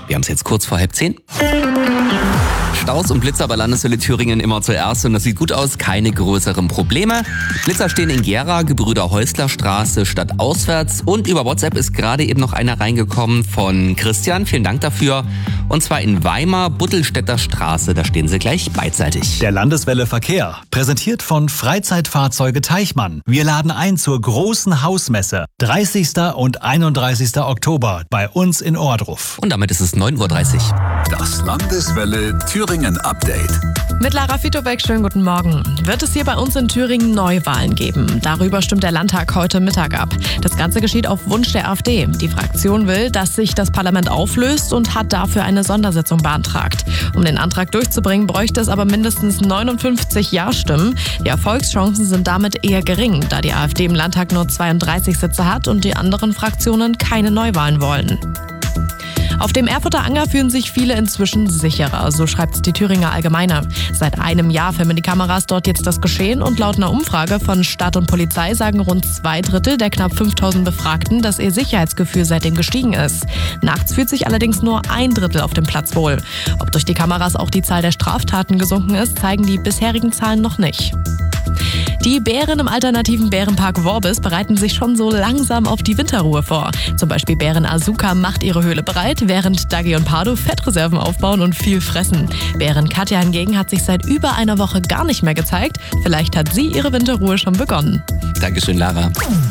Wir haben es jetzt kurz vor 9:30. Staus und Blitzer bei Landeswelle Thüringen immer zuerst und das sieht gut aus, keine größeren Probleme. Blitzer stehen in Gera, Gebrüder-Häusler-Straße stadtauswärts und über WhatsApp ist gerade eben noch einer reingekommen von Christian, vielen Dank dafür. Und zwar in Weimar, Buttelstädter Straße, da stehen sie gleich beidseitig. Der Landeswelle Verkehr, präsentiert von Freizeitfahrzeuge Teichmann. Wir laden ein zur großen Hausmesse, 30. und 31. Oktober bei uns in Ohrdruf. Und damit ist es 9:30 Uhr. Das Landeswelle Thüringen Update. Mit Lara Fitobeck, schönen guten Morgen. Wird es hier bei uns in Thüringen Neuwahlen geben? Darüber stimmt der Landtag heute Mittag ab. Das Ganze geschieht auf Wunsch der AfD. Die Fraktion will, dass sich das Parlament auflöst und hat dafür eine Sondersitzung beantragt. Um den Antrag durchzubringen, bräuchte es aber mindestens 59 Ja-Stimmen. Die Erfolgschancen sind damit eher gering, da die AfD im Landtag nur 32 Sitze hat und die anderen Fraktionen keine Neuwahlen wollen. Auf dem Erfurter Anger fühlen sich viele inzwischen sicherer, so schreibt die Thüringer Allgemeine. Seit einem Jahr filmen die Kameras dort jetzt das Geschehen und laut einer Umfrage von Stadt und Polizei sagen rund 2/3 der knapp 5000 Befragten, dass ihr Sicherheitsgefühl seitdem gestiegen ist. Nachts fühlt sich allerdings nur 1/3 auf dem Platz wohl. Ob durch die Kameras auch die Zahl der Straftaten gesunken ist, zeigen die bisherigen Zahlen noch nicht. Die Bären im alternativen Bärenpark Worbis bereiten sich schon so langsam auf die Winterruhe vor. Zum Beispiel Bären Asuka macht ihre Höhle bereit, während Dagi und Pardo Fettreserven aufbauen und viel fressen. Bären Katja hingegen hat sich seit über einer Woche gar nicht mehr gezeigt. Vielleicht hat sie ihre Winterruhe schon begonnen. Dankeschön, Lara.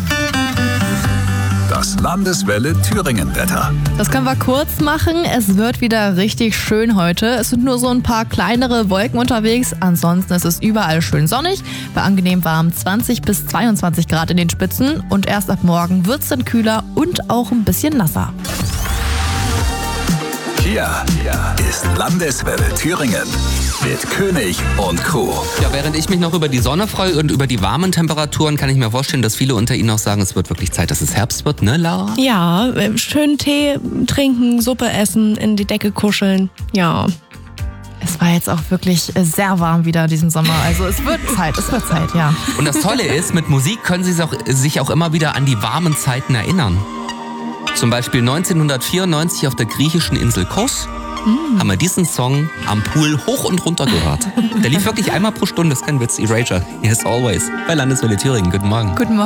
Das Landeswelle Thüringen Wetter. Das können wir kurz machen. Es wird wieder richtig schön heute. Es sind nur so ein paar kleinere Wolken unterwegs. Ansonsten ist es überall schön sonnig. Bei angenehm warm 20 bis 22 Grad in den Spitzen. Und erst ab morgen wird es dann kühler und auch ein bisschen nasser. Hier ist Landeswelle Thüringen mit König und Co. Ja, während ich mich noch über die Sonne freue und über die warmen Temperaturen, kann ich mir vorstellen, dass viele unter Ihnen auch sagen, es wird wirklich Zeit, dass es Herbst wird, ne, Lara? Ja, schön Tee trinken, Suppe essen, in die Decke kuscheln. Ja. Es war jetzt auch wirklich sehr warm wieder diesen Sommer. Also es wird Zeit, ja. Und das Tolle ist, mit Musik können Sie sich auch immer wieder an die warmen Zeiten erinnern. Zum Beispiel 1994 auf der griechischen Insel Kos haben wir diesen Song am Pool hoch und runter gehört. Der lief wirklich einmal pro Stunde, das ist kein Witz. Erasure, yes always. Bei Landeswelle Thüringen. Guten Morgen. Guten Morgen.